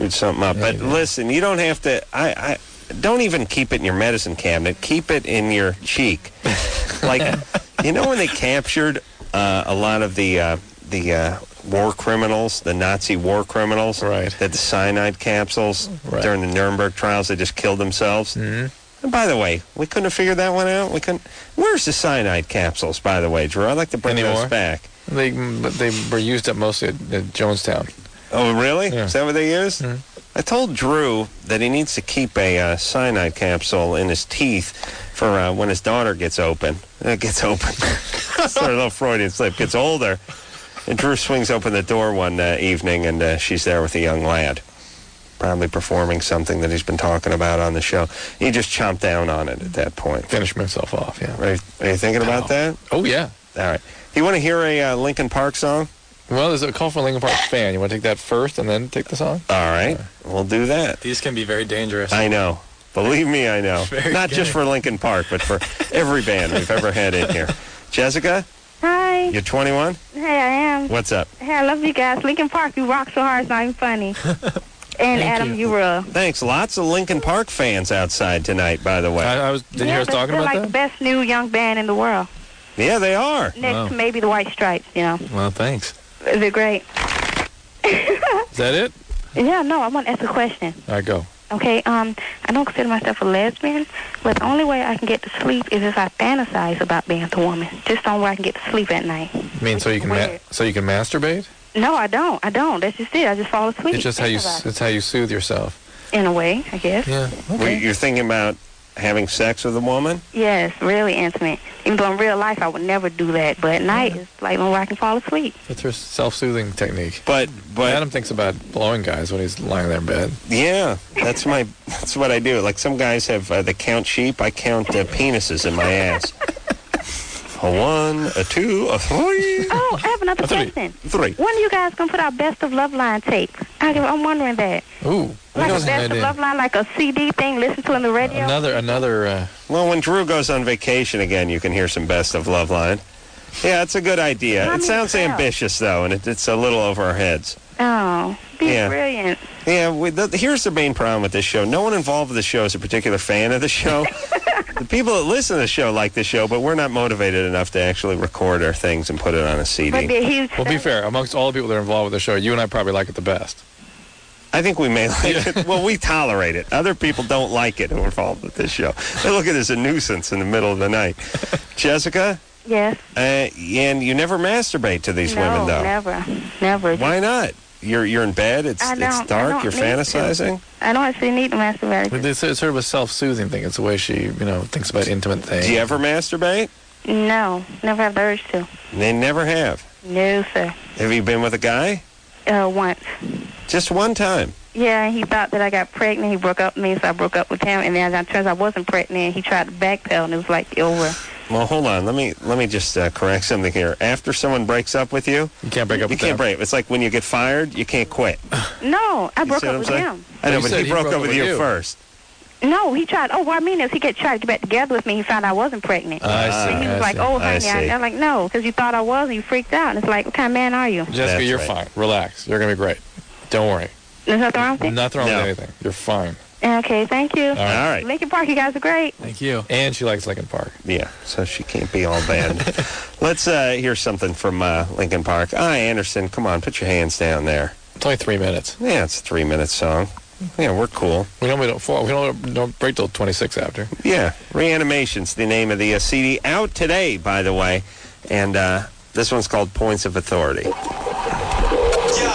screwed something up. But listen, you don't have to. I don't even keep it in your medicine cabinet. Keep it in your cheek. Like, you know when they captured a lot of the war criminals, the Nazi war criminals, right? That the cyanide capsules during the Nuremberg trials, they just killed themselves. Mm-hmm. And by the way, we couldn't have figured that one out. We couldn't. Where's the cyanide capsules? By the way, Drew, I'd like to bring those back. They were used up mostly at Jonestown. Oh, really? Yeah. Is that what they used? Mm-hmm. I told Drew that he needs to keep a cyanide capsule in his teeth for when his daughter gets open. Gets open. Sort of a little Freudian slip. Gets older. And Drew swings open the door one evening, and she's there with a young lad, probably performing something that he's been talking about on the show. He just chomped down on it at that point. Finished himself off, yeah. Are you thinking about that? Oh, yeah. All right. Do you want to hear a Linkin Park song? Well, there's a call from a Linkin Park fan. You want to take that first and then take the song? All right. We'll do that. These can be very dangerous. I know. Believe me, I know. Not just for Linkin Park, but for every band we've ever had in here. Jessica? Hi. You're 21? Hey, I am. What's up? Hey, I love you guys. Linkin Park, you rock so hard, it's not even funny. And Adam, you rule. Thanks. Lots of Linkin Park fans outside tonight, by the way. Did you hear us talking about like that? the best new young band in the world. Yeah, they are. Next to maybe the White Stripes, you know. Well, thanks. They're great. Is that it? Yeah, no, I want to ask a question. All right, go. Okay, I don't consider myself a lesbian, but the only way I can get to sleep is if I fantasize about being with a woman. Just on where I can get to sleep at night. You mean so you can masturbate? No, I don't. That's just it. I just fall asleep. It's just how you soothe yourself. In a way, I guess. Yeah. Okay. Well, you're thinking about having sex with a woman? Yes, really intimate. Even though in real life I would never do that, but at night it's like when I can fall asleep. That's her self-soothing technique. But Adam thinks about blowing guys when he's lying there in bed. Yeah, that's what I do. Like some guys have they count sheep. I count penises in my ass. A 1, a 2, a 3. Oh, I have another question. 3. When are you guys gonna put out Best of Loveline tapes? I'm wondering that. Ooh, like a Best of Loveline, like a CD thing, listen to on the radio. Another. Well, when Drew goes on vacation again, you can hear some Best of Loveline. Yeah, it's a good idea. It sounds ambitious though, and it's a little over our heads. Oh, brilliant. Yeah, here's the main problem with this show. No one involved with the show is a particular fan of the show. The people that listen to the show like the show, but we're not motivated enough to actually record our things and put it on a CD. Well, be fair. Amongst all the people that are involved with the show, you and I probably like it the best. I think we may like it. Well, we tolerate it. Other people don't like it who are involved with this show. They look at it as a nuisance in the middle of the night. Jessica? Yes. And you never masturbate to these women, though? Never. Why not? You're in bed. It's dark. You're fantasizing. I don't actually need to masturbate. It's sort of a self-soothing thing. It's the way she, thinks about intimate things. Do you ever masturbate? No, never have the urge to. They never have. No, sir. Have you been with a guy? Once. Just one time. Yeah, he thought that I got pregnant. He broke up with me, so I broke up with him. And then it turns out I wasn't pregnant. He tried to backpedal, and it was like over. Well, hold on. Let me just correct something here. After someone breaks up with you, you can't break up with them. You can't break. It's like when you get fired, you can't quit. No, I broke up with him. I know, but he broke up with you first. No, he tried. Oh, what I mean is he tried to get back together with me. He found I wasn't pregnant. I see. And he was like, oh, honey. I'm like, no, because you thought I was, and you freaked out. And it's like, what kind of man are you? Jessica, you're fine. Relax. You're going to be great. Don't worry. There's nothing wrong with it? Nothing wrong with anything. You're fine. Okay, thank you. All right. Linkin Park, you guys are great. Thank you. And she likes Linkin Park. Yeah, so she can't be all bad. Let's hear something from Linkin Park. Anderson, come on, put your hands down there. It's only 3 minutes. Yeah, it's a 3-minute song. Yeah, we're cool. We don't break till 26 after. Yeah, Reanimation's the name of the CD. Out today, by the way. And this one's called Points of Authority.